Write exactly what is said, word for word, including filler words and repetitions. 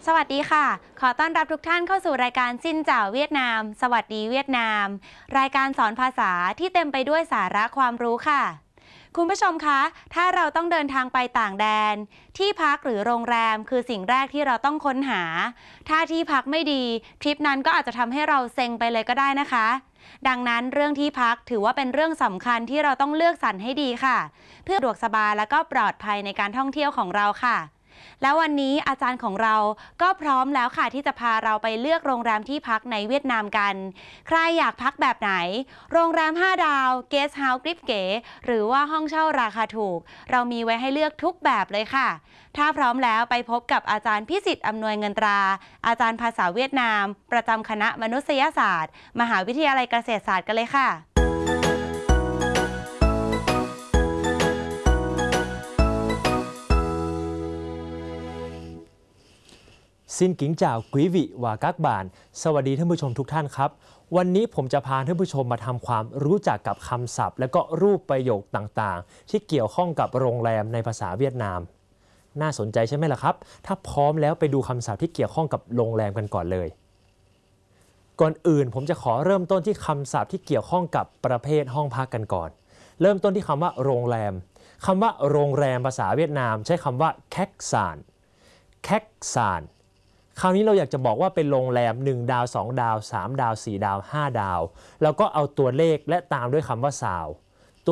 สวัสดีค่ะขอต้อนรับทุกท่านเข้าสู่รายการซินเจ่าเวียดนามสวัสดีเวียดนามรายการสอนภาษาที่เต็มไปด้วยสาระความรู้ค่ะคุณผู้ชมคะถ้าเราต้องเดินทางไปต่างแดนที่พักหรือโรงแรมคือสิ่งแรกที่เราต้องค้นหาถ้าที่พักไม่ดีทริปนั้นก็อาจจะทำให้เราเซ็งไปเลยก็ได้นะคะดังนั้นเรื่องที่พักถือว่าเป็นเรื่องสำคัญที่เราต้องเลือกสรรให้ดีค่ะเพื่อสะดวกสบายและก็ปลอดภัยในการท่องเที่ยวของเราค่ะแล้ววันนี้อาจารย์ของเราก็พร้อมแล้วค่ะที่จะพาเราไปเลือกโรงแรมที่พักในเวียดนามกันใครอยากพักแบบไหนโรงแรมห้าดาวเกสต์เฮาส์กริปเก๋หรือว่าห้องเช่าราคาถูกเรามีไว้ให้เลือกทุกแบบเลยค่ะถ้าพร้อมแล้วไปพบกับอาจารย์พิสิทธิ์อำนวยเงินตราอาจารย์ภาษาเวียดนามประจำคณะมนุษยศาสตร์มหาวิทยาลัยเกษตรศาสตร์กันเลยค่ะซินกิงจ่าวกุยวิวากักบานสวัสดีท่านผู้ชมทุกท่านครับวันนี้ผมจะพาท่านผู้ชมมาทำความรู้จักกับคำศัพท์และก็รูปประโยคต่างๆที่เกี่ยวข้องกับโรงแรมในภาษาเวียดนามน่าสนใจใช่ไหมล่ะครับถ้าพร้อมแล้วไปดูคำศัพท์ที่เกี่ยวข้องกับโรงแรมกันก่อนเลยก่อนอื่นผมจะขอเริ่มต้นที่คำศัพท์ที่เกี่ยวข้องกับประเภทห้องพักกันก่อนเริ่มต้นที่คำว่าโรงแรมคำว่าโรงแรมภาษาเวียดนามใช้คำว่าแคกซานแคกซานคราวนี้เราอยากจะบอกว่าเป็นโรงแรมหนึ่งดาวสองดาวสามดาวสี่ดาวห้าดาวแล้วก็เอาตัวเลขและตามด้วยคำว่าซาว